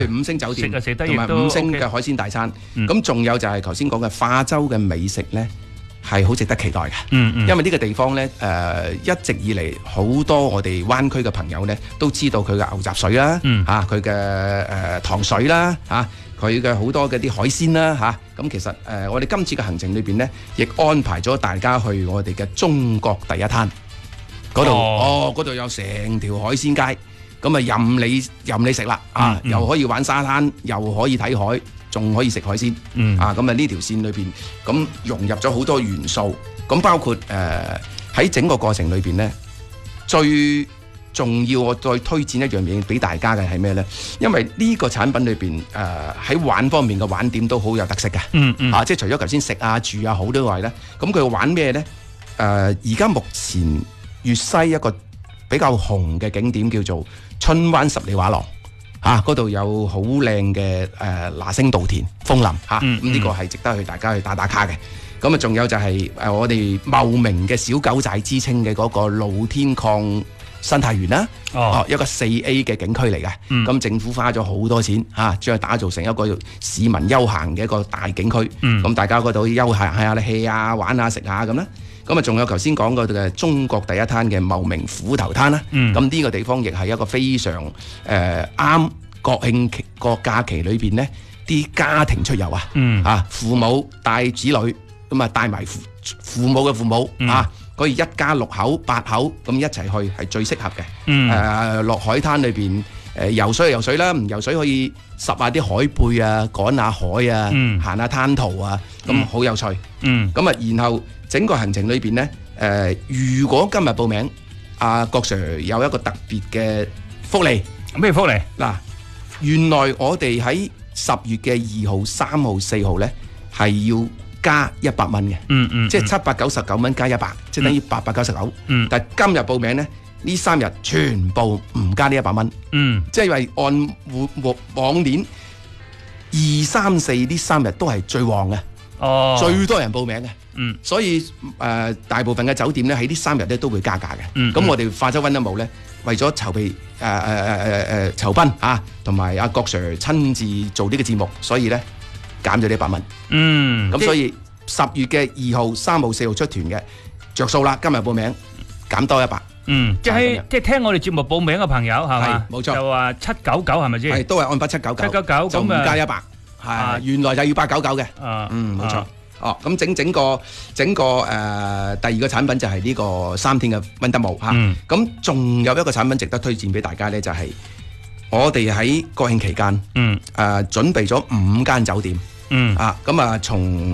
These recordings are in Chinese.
5星酒店， 食得同埋亦都 5星 OK 嘅海鮮大餐。 嗯咁仲有就係頭先講嘅化州嘅美食呢，係好值得期待嘅。 嗯因為呢個地方呢，一直以嚟好多我哋灣區嘅朋友呢，都知道佢嘅牛雜水啦， 嗯佢嘅糖水啦，佢嘅好多嘅啲海鮮啦，咁其實我哋今次嘅行程裏邊呢，亦安排咗大家去我哋嘅中國第一灘嗰度，嗰度有成條海鮮街，咁啊任你食啦，又可以玩沙灘，又可以睇海，仲可以食海鮮，咁啊呢條線裏邊咁融入咗好多元素，咁包括喺整個過程裏邊呢，最重要我再推薦一樣嘢俾大家嘅係咩呢？因為呢個產品裏邊喺玩方面嘅玩點都好有特色嘅，即係除咗頭先食啊住啊好之外呢，咁佢玩咩呢？而家目前粵西一個比較紅嘅景點叫做春灣十里畫廊，嗰度有好靚嘅拿星稻田楓林，咁呢個係值得去大家去打卡嘅。咁啊，仲有就係我哋茂名嘅小九寨之稱嘅嗰個露天礦生態園啦，一個4A 嘅景區嚟嘅。咁政府花咗好多錢將佢打造成一個市民休閒嘅一個大景區。咁大家嗰度休閒下氣啊、玩下食下咁啦。咁啊，仲有頭先講過嘅中國第一灘嘅茂名虎頭灘啦。咁呢個地方亦係一個非常啱國慶個假期裏邊呢啲家庭出遊啊，父母帶子女，咁啊帶埋父母嘅父母可以一家6口8口咁一齊去係最適合嘅。落海灘裏邊游水啦，唔游水可以拾下啲海貝啊，趕下海啊，行下灘塗啊，咁好有趣。咁啊，然後整個行程裏邊呢，如果今日報名，阿郭 Sir 有一個特別嘅福利。 咩福利？ 嗱，原來我哋喺10月嘅2號、3號、4號呢，係要加100蚊嘅，即係799蚊加100，即係等於899。但係今日報名呢，呢3日全部唔加呢100蚊。即係因為按往年2、3、4呢3日都係最旺嘅，最多人報名嘅。所以大部分嘅酒店咧喺呢3日咧都會加價嘅。咁我哋化州溫德姆咧為咗籌備籌賓同埋阿郭 Sir 親自做呢個節目，所以咧減咗呢100蚊。咁所以10月嘅2號、3號、4號出團嘅着數啦，今日報名減多100。 即係聽我哋節目報名嘅朋友係嘛？ 冇錯， 就話799係咪先？ 係都係按筆799，就唔加100。係原來就要899嘅。冇錯。咁整個第二個產品就係呢個3天嘅溫德姆咁仲有一個產品值得推薦俾大家呢，就係我哋喺國慶期間準備咗5間酒店從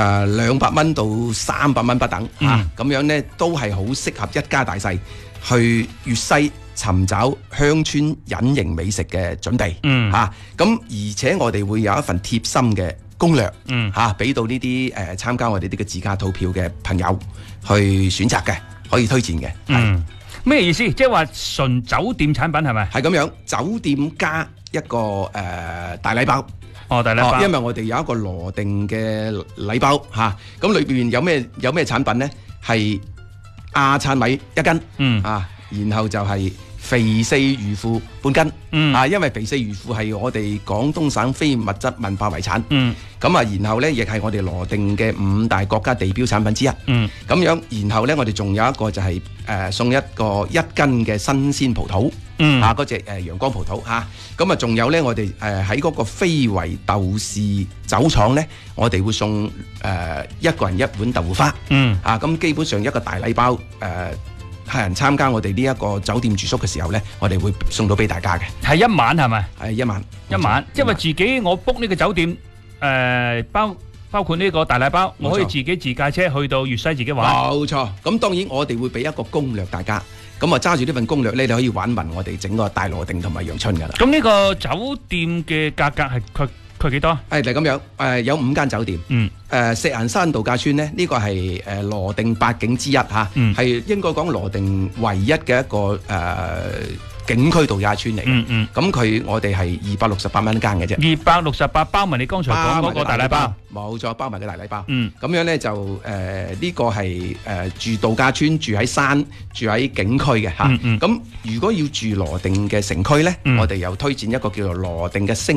200蚊到300蚊不等咁樣呢，都係好適合一家大細去粵西尋找鄉村隱形美食嘅準備咁而且我哋會有一份貼心嘅攻略俾到呢啲參加我哋呢個自駕套票嘅朋友去選擇嘅，可以推薦嘅。 咩意思？即係話純酒店產品係咪？ 係咁樣，酒店加一個大禮包。 大禮包。 因為我哋有一個羅定嘅禮包咁裏邊有咩產品呢？係亞燦米1斤然後就係肥四魚腐半斤因為肥四魚腐係我哋廣東省非物質文化遺產然後呢亦係我哋羅定嘅5大國家地標產品之一咁樣，然後呢我哋仲有一個就係送一個1斤嘅新鮮葡萄嗰隻陽光葡萄咁仲有呢我哋喺嗰個非遺豆豉酒廠呢，我哋會送一個人1碗豆腐花咁基本上一個大禮包客人參加我哋呢一個酒店住宿嘅時候呢，我哋會送到俾大家嘅。 係1晚係咪？ 係1晚。 1晚，即係話自己我 book 呢個酒店包括呢個大禮包，我可以自己自駕車去到粵西自己玩。 冇錯。咁當然我哋會俾一個攻略大家，咁揸住呢份攻略呢，你可以玩勻我哋整個大羅定同埋陽春㗎啦。 咁呢個酒店嘅價格係佢幾多？ 係咁樣，有5間酒店。石岩山度假村呢，呢個係羅定8景之一係應該講羅定唯一嘅一個景區度假村嚟嘅。 嗯。 咁我哋係268蚊一間嘅啫。 268包埋你剛才講嗰個大禮包。 冇錯，包埋個大禮包。 嗯。 咁樣咧就呢個係住度假村，住喺山，住喺景區嘅嚇。咁如果要住羅定嘅城區咧，我哋又推薦一個叫做羅定嘅星